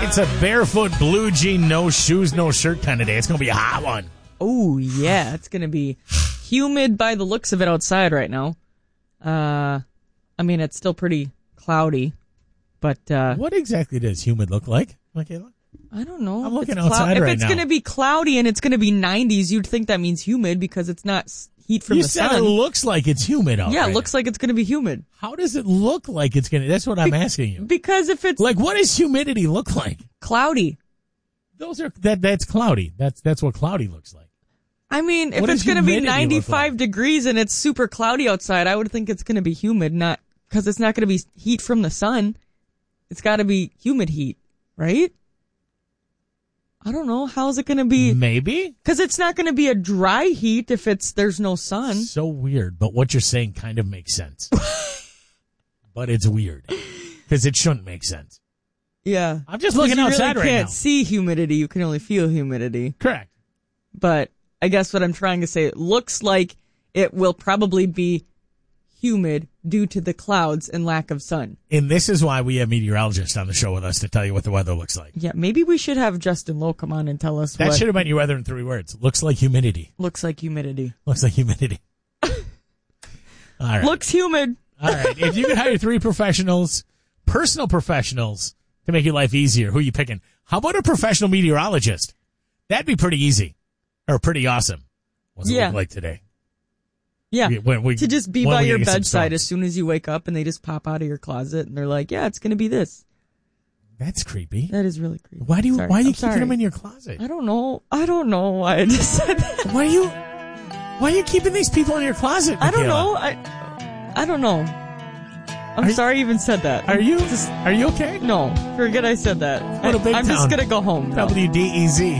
It's a barefoot, blue jean, no shoes, no shirt kind of day. It's going to be a hot one. Oh, yeah. It's going to be humid by the looks of it outside right now. I mean, it's still pretty cloudy, but... what exactly does humid look like, Michaela? I don't know. I'm looking outside right now. If it's going to be cloudy and it's going to be 90s, you'd think that means humid because it's not heat from the sun. You said it looks like it's humid out Yeah, right it looks like it's going to be humid. How does it look like it's going to... That's what I'm asking you. Because if it's... Like, what does humidity look like? Cloudy. That's cloudy. That's what cloudy looks like. I mean, if it's going to be 95 degrees and it's super cloudy outside, I would think it's going to be humid, not because it's not going to be heat from the sun. It's got to be humid heat, right? I don't know. How is it going to be? Maybe. Because it's not going to be a dry heat if there's no sun. So weird. But what you're saying kind of makes sense. But it's weird. Because it shouldn't make sense. Yeah. I'm just looking outside right now. You can't see humidity. You can only feel humidity. Correct. But I guess what I'm trying to say, it looks like it will probably be humid due to the clouds and lack of sun. And this is why we have meteorologists on the show with us to tell you what the weather looks like. Yeah, maybe we should have Justin Lowe come on and tell us that should have been your weather in 3 words. Looks like humidity. Looks like humidity. Looks like humidity. All right. Looks humid. All right. If you could hire 3 professionals, personal professionals, to make your life easier, who are you picking? How about a professional meteorologist? That'd be pretty easy. Or pretty awesome. What's it look like today? Yeah, to just be by your bedside as soon as you wake up and they just pop out of your closet and they're like, yeah, it's going to be this. That's creepy. That is really creepy. Why are you keeping them in your closet? I don't know why I just said that. Why are you keeping these people in your closet, Michaela? I don't know. I don't know. I'm sorry I even said that. Are you okay? No, forget I said that. What a big I'm town. just going to go home now. WDEZ.